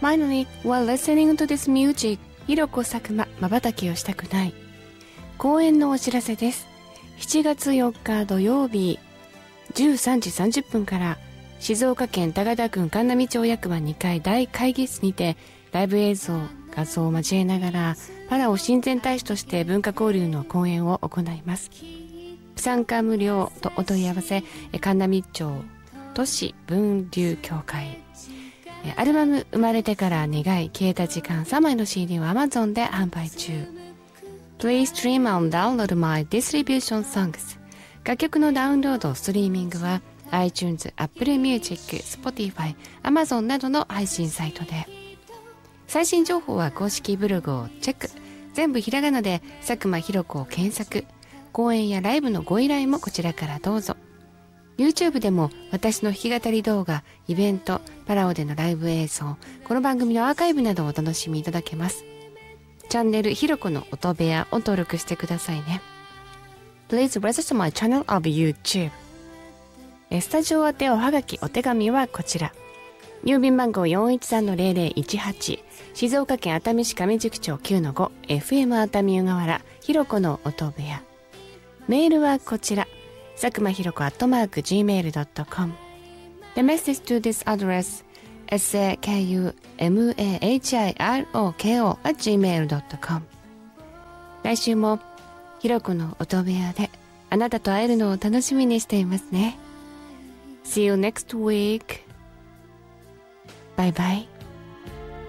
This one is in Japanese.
Finally, while listening to this music, ひろこ佐久間まばたきをしたくない。公演のお知らせです。7月4日土曜日、13時30分から、静岡県高田郡神奈川町役場2階大会議室にて、ライブ映像、画像を交えながら、パラオ親善大使として文化交流の講演を行います。参加無料とお問い合わせ、神奈川町都市分流協会。アルバム生まれてから願い消えた時間3枚の CD を Amazon で販売中。Please stream and download my distribution songs。 楽曲のダウンロード、ストリーミングは iTunes、Apple Music、Spotify、Amazon などの配信サイトで。最新情報は公式ブログをチェック。全部ひらがなで佐久間ひろ子を検索。講演やライブのご依頼もこちらからどうぞ。YouTube でも私の弾き語り動画、イベント、パラオでのライブ映像、この番組のアーカイブなどをお楽しみいただけます。チャンネルひろこの音部屋を登録してくださいね。Please register my channel of YouTube。スタジオ宛ておはがきお手紙はこちら。郵便番号 413-0018、静岡県熱海市上宿町 9-5、FM 熱海湯河原、ひろこの音部屋。メールはこちら。佐久間ひろこ@gmail.com。 The message to this address sakumahiroko@gmail.com。 来週もひろこの音部屋であなたと会えるのを楽しみにしていますね。See you next week. Bye bye.